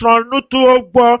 trɔn nutuwo gbɔ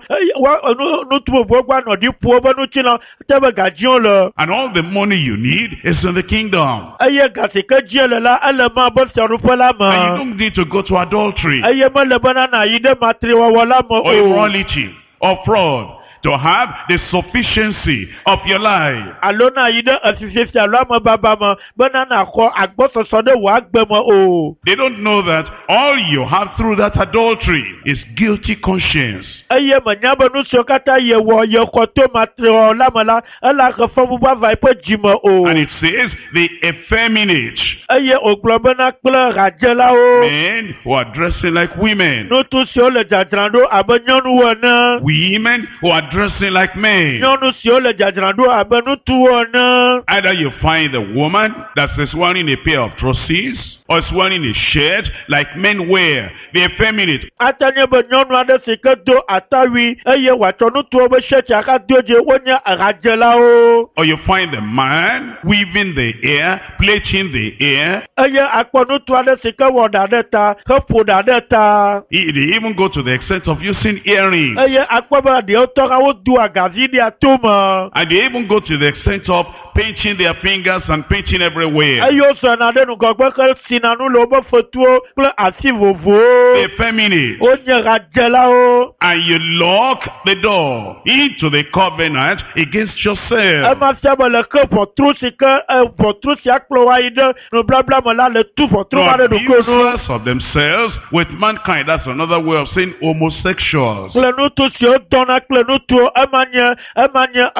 nutuwo gbɔ nɔdi ƒo be nutsi na tebe gadziwo le. And all the money you need is in the kingdom. Eye gasi ke dzi le la ele ma be fiaɖuƒe la me. And you don't need to go to adultery Eye mele bena na yi ɖe matriwɔwɔ la me or o. immorality or fraud to have the sufficiency of your life. Alo na yi ɖe efifiefi alo amebaba me bena na xɔ agbɔsɔsɔ ɖe wò agbe me o. They don't know that all you have through that adultery is guilty conscience. Eye menya be nu siwo katã yewɔ yexɔ to matriwɔwɔ la me la ela xe fɔbubu ava eƒe dzime o. And it says the effeminate Eye wògblɔ bena kple hadzelawo. men who are dressing like women, Nutu siwo le dzadzram ɖo abe nyɔnuwo ene. women who are dressing like men. Nyɔnu siwo le dzadzram ɖo abe nutuwo ene. Either you find a woman that is wearing a pair of trousers or is wearing a shirt like men wear, the effeminate. Ata nye be nyɔnu aɖe si ke do atawui eye wòatsɔ nutuwo be shirti aka do dze wonye hadzelawo. Or you find a man weaving the hair, plaiting the hair. Eye akpɔ nutu aɖe si ke wɔ ɖa ɖe ta heƒo ɖa ɖe ta. They even go to the extent of using earrings. Eye akpɔ be ɖewo tɔ hã wodo agavi ɖe atome. And they even go to the extent of painting their fingers and painting everywhere. Eye wosɔna ɖe nugɔgbe he sina nu le wobe fetuwo kple asi vovowo. Effeminate. Wonye hadzelawo. And you lock the door into the covenant against yourself. Ema fia be le ke ʋɔtru si ke ʋɔtru sia kplɔ wa yi ɖe nubabla me la le tu ʋɔtru ma ɖe ɖokui nu. Abusers of themselves with mankind. That's another way of saying homosexuals. Kple nutu siwo dɔna kple nutuwo ema nye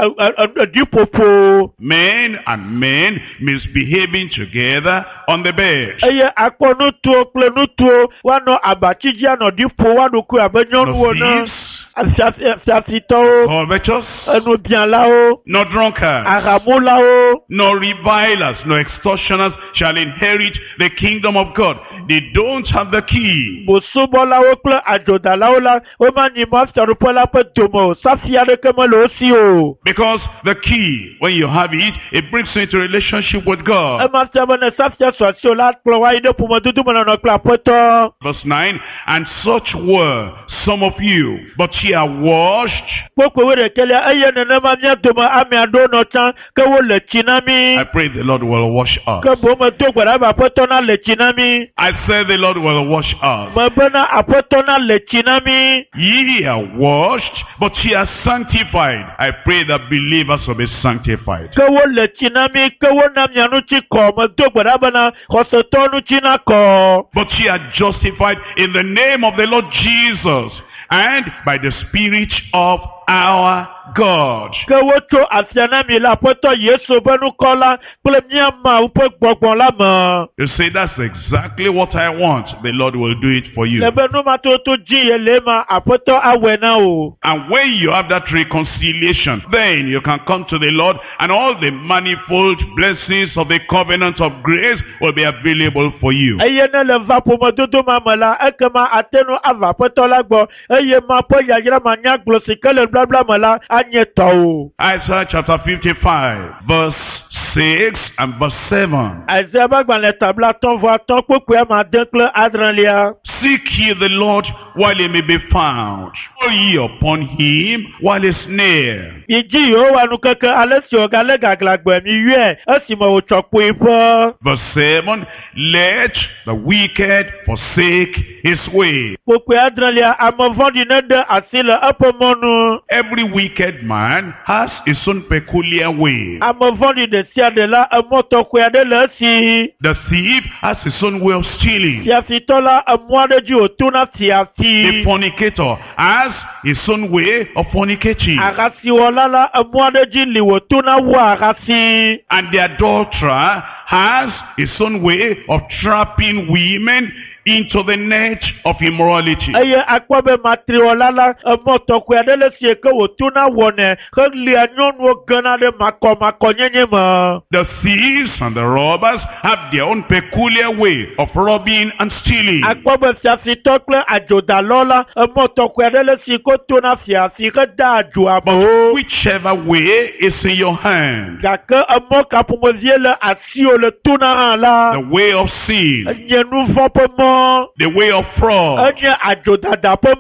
ɖiƒoƒo. Men and men misbehaving together on the bed. Eye akpɔ nutuwo kple nutuwo woanɔ abatsi dzi anɔ ɖiƒo wa ɖokui abe nyɔnuwo ne. Fiafitɔwo. Covetous. Enubiãlawo. No drunkards. Ahamulawo. No revilers, no extortioners shall inherit the kingdom of God. They don't have the key. Bosubɔlawo kple adzodalawo la woma nyi ma fiaɖuƒe la ƒe dome o. Safi aɖeke mele wo si o. Because the key, when you have it, it brings you into relationship with God. Ema fia be ne safia sɔ asi o la kplɔ wa yi ɖe ƒomedudu me nɔnɔ kple aƒetɔ. Verse 9, and such were some of you, but ye are washed. Kpokpo wo ɖekelia eye nenema mía dome ame aɖewo nɔ tsã ke wo le tsi na mí. I pray the Lord will wash us. Ke boŋ medo gbe ɖa be aƒetɔ na le tsi na mí. I said the Lord will wash us. Me bena aƒetɔ na le tsi na mí. Ye are washed, but ye are sanctified. I pray that believers will be sanctified. Ke wo le tsi na mí ke wo na mía nu tsi kɔ. Medo gbe ɖa bena xɔsetɔ nu tsi na kɔ. But ye are justified in the name of the Lord Jesus and by the Spirit of our God. Ke wotso afia na mi le aƒetɔ Yesu be nukɔ la kple mía Mawu ƒe gbɔgbɔ la me. You say that's exactly what I want. The Lord will do it for you. Le be numatoto dzi yele ma aƒetɔ awɔe na o. And when you have that reconciliation, then you can come to the Lord and all the manifold blessings of the covenant of grace will be available for you. Eye ne le va ƒomedodo ma me la ekema ate nu ava aƒetɔ la gbɔ eye ma ƒe yayra ma nya gblɔ si ke le blabla me la anye tɔwo. Isaiah chapter 55 verse 6 and verse 7. Isaiah be agbalẽ tabla atɔ̃ vɔ atɔ̃ kpekpe ama de kple adrelia. Seek ye the Lord while he may be found. Call ye upon him while he is near. Idzi Yehowa nukeke ale si wògale gaglagbɔe mi yɔe esime wòtsɔ kpuiƒe. Verse 7. Let the wicked forsake his way. Kpekpe adrelia ame vɔ̃ɖi ne de asi le eƒe mɔnu. Every wicked man has his own peculiar way. Ame vɔ̃ɖi ɖe sia ɖe la emɔ tɔxɛ aɖe le esi. The thief has his own way of stealing. Fiafitɔ la emɔ aɖe dzi wòtona fiafi. The fornicator has his own way of fornicating. Ahasiwɔla la emɔ aɖe dzi li wòtona wɔ ahasi. And the adulterer has his own way of trapping women into the net of immorality. Eye akpɔ be matriwɔla la emɔ tɔxɛ aɖe le sie ke wòtona wɔnɛ helia nyɔnuwo gena ɖe makɔmakɔnyenye me. The thieves and the robbers have their own peculiar way of robbing and stealing. Akpɔ be fiafitɔ kple adzodalɔ la emɔ tɔxɛ aɖe le si ko tona fiafi heda adzo amewo. Whichever way is in your hand. Gake emɔ kaƒomevie le asiwo le tona hã la. The way of sin. Enye nu vɔ ƒe mɔ. The way of fraud. Enye adzodada ƒe